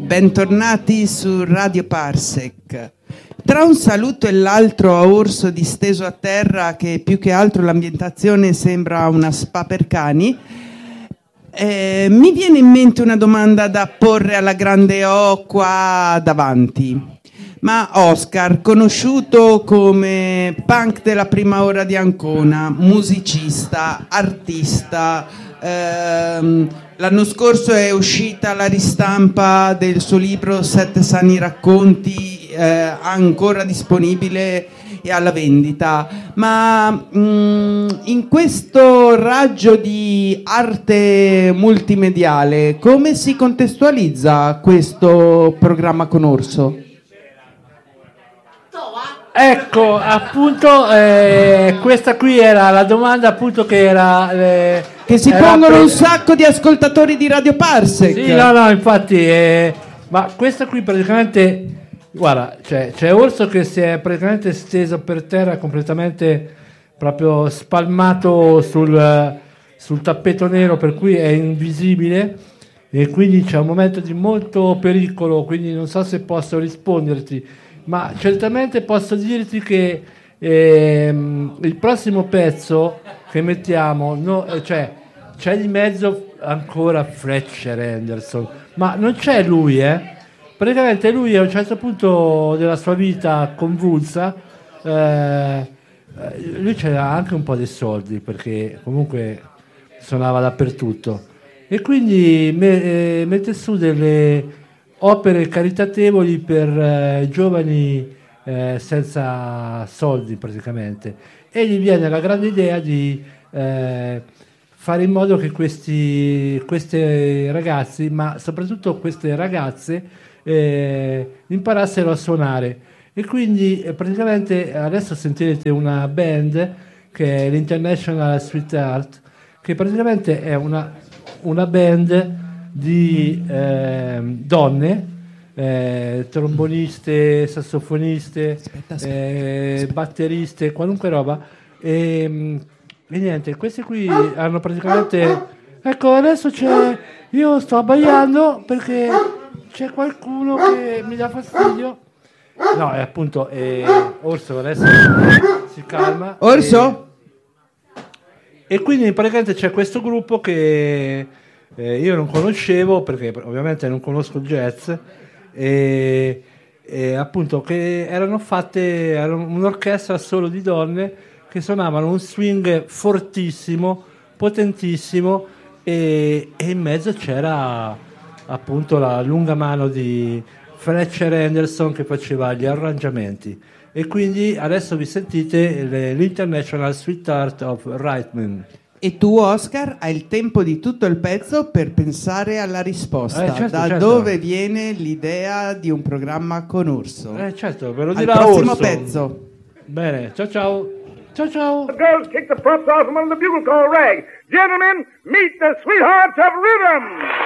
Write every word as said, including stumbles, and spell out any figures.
bentornati su Radio Parsec. Tra un saluto e l'altro a Orso disteso a terra, che più che altro l'ambientazione sembra una spa per cani, eh, mi viene in mente una domanda da porre alla grande O qua davanti. Ma Oscar, conosciuto come punk della prima ora di Ancona, musicista, artista, ehm, l'anno scorso è uscita la ristampa del suo libro Sette sani racconti, eh, ancora disponibile e alla vendita, ma mh, in questo raggio di arte multimediale come si contestualizza questo programma con Orso? Ecco, appunto, eh, questa qui era la domanda appunto che era... Eh, che si era pongono per... un sacco di ascoltatori di Radio Parsec. Sì, no, no, infatti, eh, ma questa qui praticamente, guarda, cioè, c'è Orso che si è praticamente steso per terra, completamente proprio spalmato sul, sul tappeto nero, per cui è invisibile, e quindi c'è un momento di molto pericolo, quindi non so se posso risponderti. Ma certamente posso dirti che ehm, il prossimo pezzo che mettiamo, no, cioè c'è di mezzo ancora Fletcher Henderson, ma non c'è lui, eh? Praticamente lui a un certo punto della sua vita convulsa, eh, lui c'era anche un po' di soldi perché comunque suonava dappertutto e quindi me, eh, mette su delle opere caritatevoli per eh, giovani eh, senza soldi praticamente, e gli viene la grande idea di eh, fare in modo che questi questi ragazzi, ma soprattutto queste ragazze, eh, imparassero a suonare, e quindi eh, praticamente adesso sentirete una band che è l'International Sweetheart, che praticamente è una, una band di eh, donne, eh, tromboniste, sassofoniste, aspetta, aspetta, eh, aspetta. batteriste, qualunque roba, e, e niente, questi qui hanno praticamente, ecco, adesso c'è, io sto abbaiando perché c'è qualcuno che mi dà fastidio. No, è appunto eh, Orso adesso si calma. Orso? E, e quindi praticamente c'è questo gruppo che Eh, io non conoscevo perché ovviamente non conosco il jazz, e, e appunto che erano fatte, erano un'orchestra solo di donne che suonavano un swing fortissimo, potentissimo, e, e in mezzo c'era appunto la lunga mano di Fletcher Henderson che faceva gli arrangiamenti, e quindi adesso vi sentite le, l'International Sweetheart of Reitman. E tu, Oscar, hai il tempo di tutto il pezzo per pensare alla risposta. Eh, certo, da certo. dove viene l'idea di un programma con Orso? Eh certo, ve lo Al dirà prossimo Orso. pezzo. Bene, ciao ciao. Ciao ciao. The girls kick the props off them on the bugle call rag. Gentlemen, meet the sweethearts of rhythm.